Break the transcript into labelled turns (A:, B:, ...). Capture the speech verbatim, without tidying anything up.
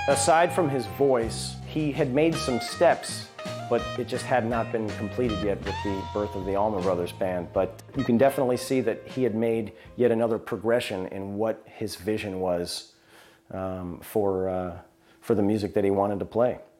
A: Aside from his voice, he had made some steps, but it just had not been completed yet with the birth of the Allman Brothers Band. But you can definitely see that he had made yet another progression in what his vision was um, for, uh, for the music that he wanted to play.